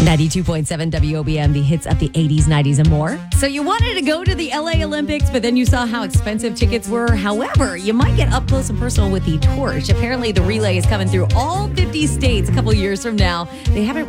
92.7 WOBM, the hits of the 80s, 90s, and more. So you wanted to go to the LA Olympics, but then you saw how expensive tickets were. However, you might get up close and personal with the torch. Apparently, the relay is coming through all 50 states a couple years from now. They haven't